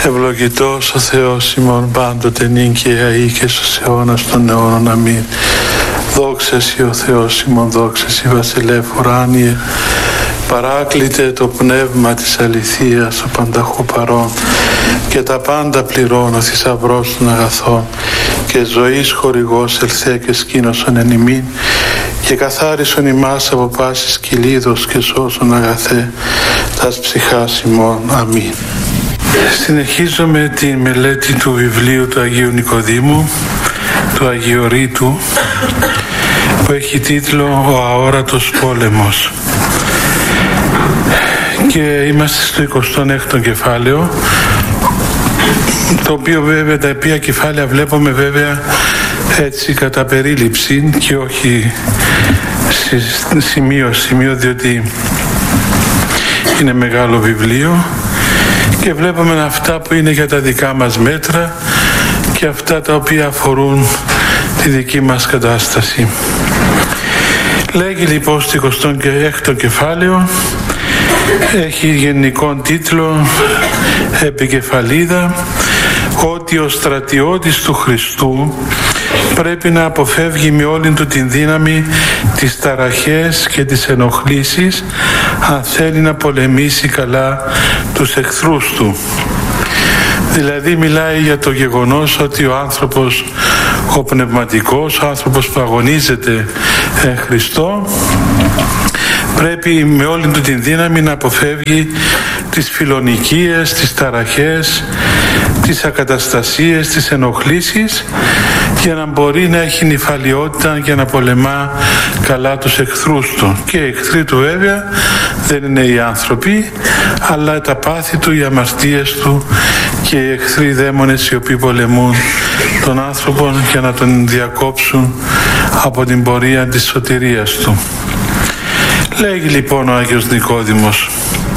Ευλογητός ο Θεός ημών πάντοτε νυν και αεί και στους αιώνας των αιώνων. Αμήν. Δόξα Συ ο Θεός ημών, δόξα Συ βασιλεύ ουράνιε, παράκλητε το πνεύμα της αληθείας, ο πανταχού παρών, και τα πάντα πληρώνω, θησαυρός των αγαθών, και ζωής χορηγός ελθέ και σκήνωσον εν ημίν, και καθάρισον ημάς από πάσης κυλίδος και σώσον αγαθέ τας ψυχάς ημών. Αμήν. Συνεχίζουμε τη μελέτη του βιβλίου του Αγίου Νικοδήμου, του Αγιορείτου, που έχει τίτλο «Ο αόρατος πόλεμος». Και είμαστε στο 26ο κεφάλαιο, το οποίο βέβαια, τα οποία κεφάλαια βλέπουμε βέβαια έτσι κατά περίληψη και όχι σημείο, διότι είναι μεγάλο βιβλίο, και βλέπουμε αυτά που είναι για τα δικά μας μέτρα και αυτά τα οποία αφορούν τη δική μας κατάσταση. Λέγει λοιπόν στο 26ο κεφάλαιο, έχει γενικό τίτλο, επικεφαλίδα, ότι ο στρατιώτης του Χριστού πρέπει να αποφεύγει με όλη του την δύναμη τις ταραχές και τις ενοχλήσεις, αν θέλει να πολεμήσει καλά τους εχθρούς του. Δηλαδή μιλάει για το γεγονός ότι ο άνθρωπος, ο πνευματικός, ο άνθρωπος που αγωνίζεται εν Χριστώ, πρέπει με όλη του την δύναμη να αποφεύγει τις φιλονικίες, τις ταραχές, τις ακαταστασίες, τις ενοχλήσεις, για να μπορεί να έχει νηφαλιότητα και να πολεμά καλά τους εχθρούς του. Και οι εχθροί του βέβαια δεν είναι οι άνθρωποι, αλλά τα πάθη του, οι αμαρτίες του και οι εχθροί δαίμονες οι οποίοι πολεμούν τον άνθρωπο για να τον διακόψουν από την πορεία της σωτηρίας του. Λέγει λοιπόν ο Άγιος Νικόδημος,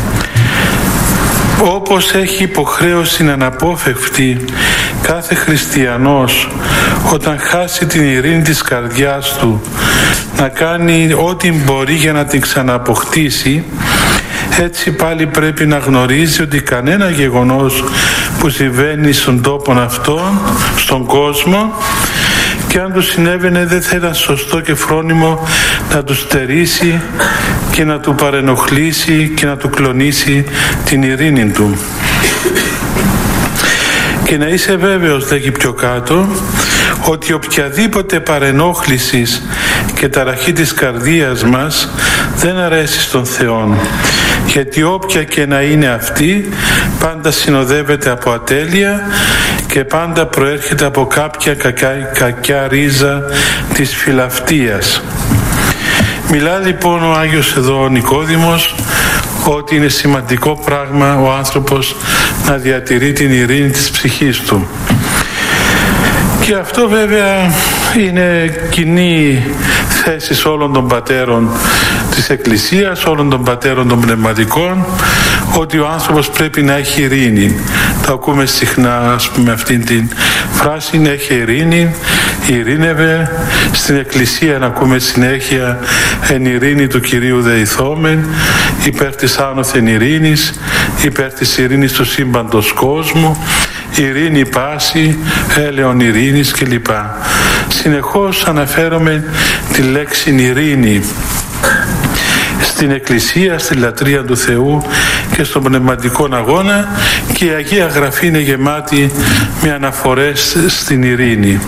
όπως έχει υποχρέωση αναπόφευκτη κάθε χριστιανός όταν χάσει την ειρήνη της καρδιάς του να κάνει ό,τι μπορεί για να την ξανααποκτήσει, έτσι πάλι πρέπει να γνωρίζει ότι κανένα γεγονός που συμβαίνει στον τόπο αυτόν, στον κόσμο, και αν του συνέβαινε δεν θα ήταν σωστό και φρόνιμο να του στερήσει και να του παρενοχλήσει και να του κλονίσει την ειρήνη του. Και να είσαι βέβαιος, λέγει πιο κάτω, ότι οποιαδήποτε παρενόχληση και ταραχή της καρδίας μας δεν αρέσει στον Θεό, γιατί όποια και να είναι αυτή πάντα συνοδεύεται από ατέλεια και πάντα προέρχεται από κάποια κακιά ρίζα της φιλαυτίας. Μιλά λοιπόν ο Άγιος εδώ ο Νικόδημος ότι είναι σημαντικό πράγμα ο άνθρωπος να διατηρεί την ειρήνη της ψυχής του. Και αυτό βέβαια είναι κοινή θέση όλων των πατέρων της Εκκλησίας, όλων των πατέρων των πνευματικών, ότι ο άνθρωπος πρέπει να έχει ειρήνη. Το ακούμε συχνά, ας πούμε, αυτήν την φράση, να έχει ειρήνη, ειρήνευε. Στην Εκκλησία να ακούμε συνέχεια εν ειρήνη του Κυρίου δεηθόμεν, υπέρ της άνωθεν ειρήνης, υπέρ της ειρήνης του σύμπαντος κόσμου, ειρήνη πάση, έλεον ειρήνης κλπ. Συνεχώς αναφέρομαι τη λέξη ειρήνη στην Εκκλησία, στη λατρεία του Θεού και στον πνευματικό αγώνα, και η Αγία Γραφή είναι γεμάτη με αναφορές στην ειρήνη.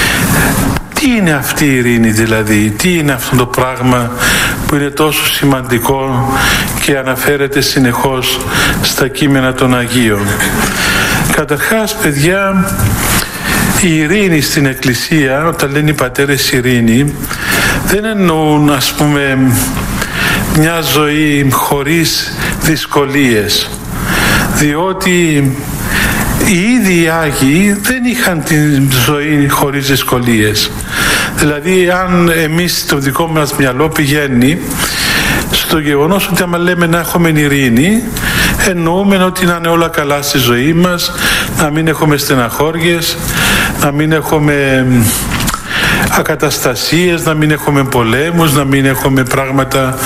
Τι είναι αυτή η ειρήνη δηλαδή, τι είναι αυτό το πράγμα που είναι τόσο σημαντικό και αναφέρεται συνεχώς στα κείμενα των Αγίων? Καταρχάς, παιδιά, η ειρήνη στην Εκκλησία, όταν λένε οι πατέρες ειρήνη, δεν εννοούν, ας πούμε, μια ζωή χωρίς δυσκολίες, διότι οι ίδιοι Άγιοι δεν είχαν τη ζωή χωρίς δυσκολίες. Δηλαδή, αν εμείς το δικό μας μυαλό πηγαίνει στο γεγονός ότι άμα λέμε να έχουμε ειρήνη, εννοούμε ότι να είναι όλα καλά στη ζωή μας, να μην έχουμε στεναχώριες, να μην έχουμε ακαταστασίες, να μην έχουμε πολέμους, να μην έχουμε πράγματα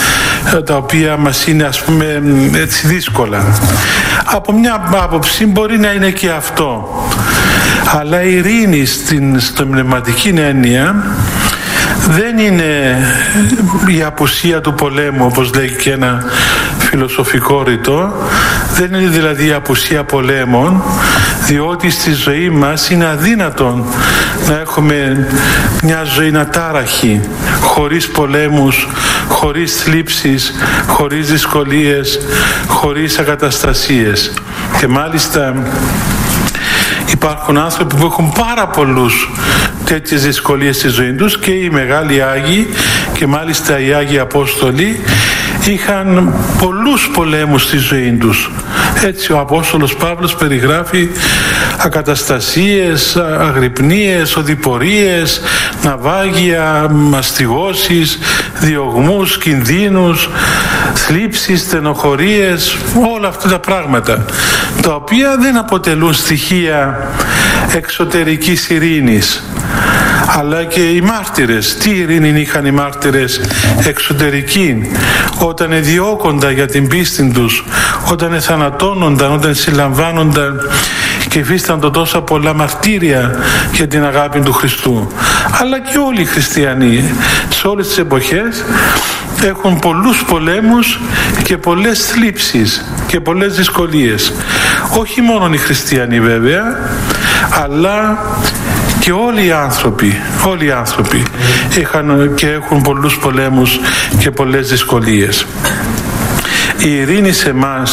τα οποία μας είναι, ας πούμε, έτσι δύσκολα. Από μια άποψη μπορεί να είναι και αυτό, αλλά η ειρήνη στην πνευματική έννοια δεν είναι η απουσία του πολέμου, όπως λέει και ένα φιλοσοφικό ρητό. Δεν είναι δηλαδή η απουσία πολέμων, διότι στη ζωή μας είναι αδύνατον να έχουμε μια ζωή ατάραχη, χωρίς πολέμους, χωρίς θλίψεις, χωρίς δυσκολίες, χωρίς ακαταστασίες. Και μάλιστα υπάρχουν άνθρωποι που έχουν πάρα πολλούς τέτοιες δυσκολίες στη ζωή τους, και οι μεγάλοι Άγιοι, και μάλιστα οι Άγιοι Απόστολοι είχαν πολλούς πολέμους στη ζωή τους. Έτσι ο Απόστολος Παύλος περιγράφει ακαταστασίες, αγρυπνίες, οδηπορίες, ναυάγια, μαστιγώσεις, διωγμούς, κινδύνους, θλίψεις, στενοχωρίες, όλα αυτά τα πράγματα, τα οποία δεν αποτελούν στοιχεία εξωτερικής ειρήνης. Αλλά και οι μάρτυρες, τι ειρήνη είχαν οι μάρτυρες εξωτερική, όταν εδιώκονταν για την πίστη τους, όταν εθανατώνονταν, όταν συλλαμβάνονταν και υφίστανται τόσα πολλά μαρτύρια για την αγάπη του Χριστού. Αλλά και όλοι οι χριστιανοί σε όλες τις εποχές έχουν πολλούς πολέμους και πολλές θλίψεις και πολλές δυσκολίες. Όχι μόνο οι χριστιανοί βέβαια, αλλά και όλοι οι άνθρωποι είχαν και έχουν πολλούς πολέμους και πολλές δυσκολίες. Η ειρήνη σε εμάς